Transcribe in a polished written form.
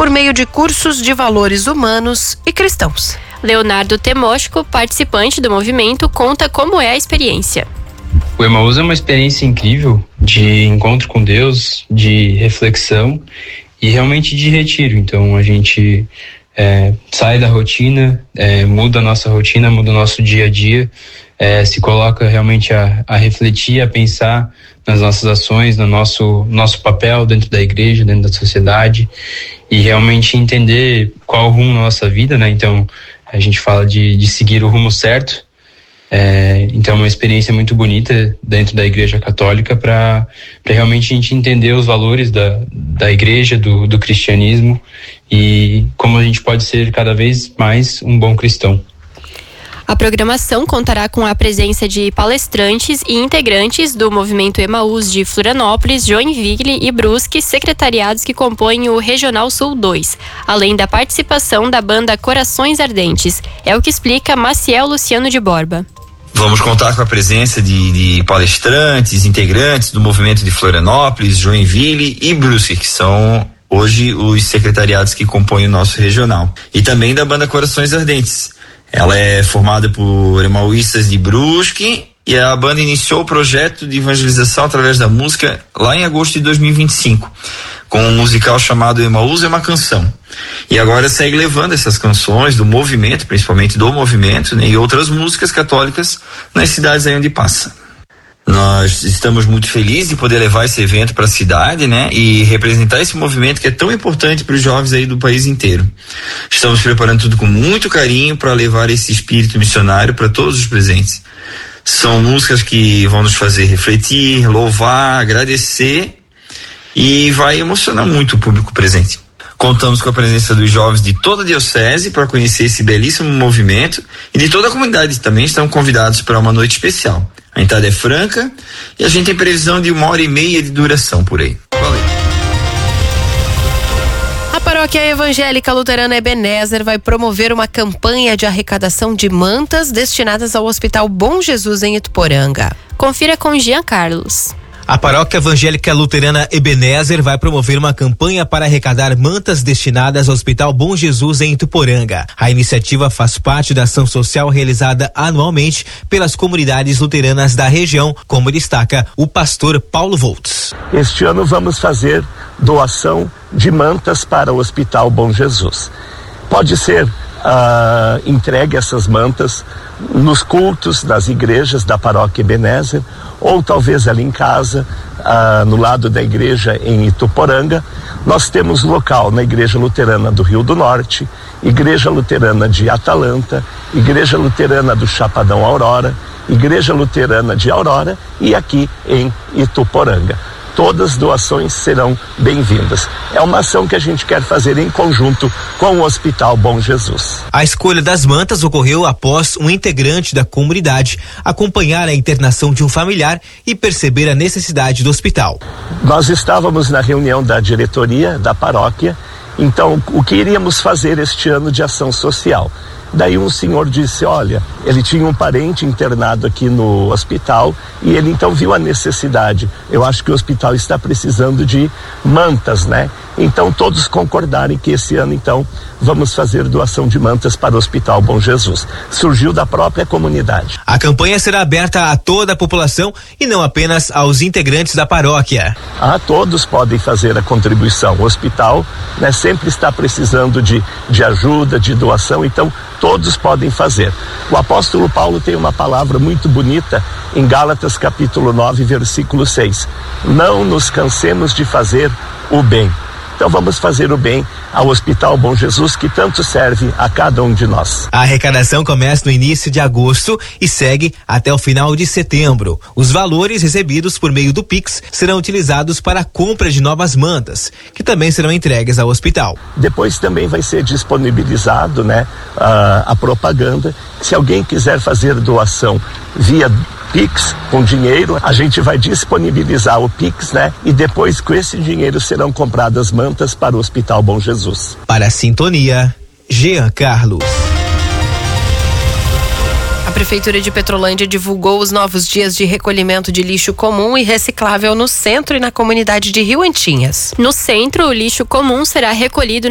por meio de cursos de valores humanos e cristãos. Leonardo Temóstico, participante do movimento, conta como é a experiência. O Emaús é uma experiência incrível de encontro com Deus, de reflexão e realmente de retiro. Então a gente sai da rotina, muda a nossa rotina, muda o nosso dia a dia, se coloca realmente a refletir, a pensar nas nossas ações, no nosso papel dentro da igreja, dentro da sociedade, e realmente entender qual o rumo da nossa vida, né? Então a gente fala de seguir o rumo certo. Então é uma experiência muito bonita dentro da Igreja Católica para realmente a gente entender os valores da igreja, do cristianismo e como a gente pode ser cada vez mais um bom cristão. A programação contará com a presença de palestrantes e integrantes do movimento Emaús de Florianópolis, Joinville e Brusque, secretariados que compõem o Regional Sul 2, além da participação da banda Corações Ardentes. É o que explica Maciel Luciano de Borba. Vamos contar com a presença de palestrantes, integrantes do movimento de Florianópolis, Joinville e Brusque, que são hoje os secretariados que compõem o nosso regional. E também da banda Corações Ardentes. Ela é formada por emauístas de Brusque e a banda iniciou o projeto de evangelização através da música lá em agosto de 2025, com um musical chamado Emaús é uma Canção. E agora segue levando essas canções do movimento, principalmente do movimento, né, e outras músicas católicas nas cidades aí onde passa. Nós estamos muito felizes de poder levar esse evento para a cidade, né, e representar esse movimento que é tão importante para os jovens aí do país inteiro. Estamos preparando tudo com muito carinho para levar esse espírito missionário para todos os presentes. São músicas que vão nos fazer refletir, louvar, agradecer e vai emocionar muito o público presente. Contamos com a presença dos jovens de toda a diocese para conhecer esse belíssimo movimento e de toda a comunidade também estão convidados para uma noite especial. A entrada é franca e a gente tem previsão de 1h30 de duração por aí. Valeu. A Paróquia Evangélica Luterana Ebenezer vai promover uma campanha de arrecadação de mantas destinadas ao Hospital Bom Jesus em Ituporanga. Confira com Jean Carlos. A Paróquia Evangélica Luterana Ebenezer vai promover uma campanha para arrecadar mantas destinadas ao Hospital Bom Jesus em Ituporanga. A iniciativa faz parte da ação social realizada anualmente pelas comunidades luteranas da região, como destaca o pastor Paulo Voltz. Este ano vamos fazer doação de mantas para o Hospital Bom Jesus. Pode ser entregue essas mantas nos cultos das igrejas da Paróquia Ebenezer, ou talvez ali em casa, no lado da igreja em Ituporanga. Nós temos local na Igreja Luterana do Rio do Norte, Igreja Luterana de Atalanta, Igreja Luterana do Chapadão Aurora, Igreja Luterana de Aurora e aqui em Ituporanga. Todas as doações serão bem-vindas. É uma ação que a gente quer fazer em conjunto com o Hospital Bom Jesus. A escolha das mantas ocorreu após um integrante da comunidade acompanhar a internação de um familiar e perceber a necessidade do hospital. Nós estávamos na reunião da diretoria da paróquia, então o que iríamos fazer este ano de ação social? Daí um senhor disse, olha, ele tinha um parente internado aqui no hospital e ele então viu a necessidade. Eu acho que o hospital está precisando de mantas, né? Então todos concordaram que esse ano então vamos fazer doação de mantas para o Hospital Bom Jesus. Surgiu da própria comunidade. A campanha será aberta a toda a população e não apenas aos integrantes da paróquia. Todos podem fazer a contribuição. O hospital, né, sempre está precisando de ajuda, de doação, então todos podem fazer. O apóstolo Paulo tem uma palavra muito bonita em Gálatas capítulo 9, versículo 6. Não nos cansemos de fazer o bem. Então vamos fazer o bem ao Hospital Bom Jesus, que tanto serve a cada um de nós. A arrecadação começa no início de agosto e segue até o final de setembro. Os valores recebidos por meio do Pix serão utilizados para a compra de novas mantas, que também serão entregues ao hospital. Depois também vai ser disponibilizado, né, a propaganda. Se alguém quiser fazer doação via Pix com dinheiro, a gente vai disponibilizar o Pix, né? E depois com esse dinheiro serão compradas mantas para o Hospital Bom Jesus. Para a Sintonia, Jean Carlos. A Prefeitura de Petrolândia divulgou os novos dias de recolhimento de lixo comum e reciclável no centro e na comunidade de Rio Antinhas. No centro, o lixo comum será recolhido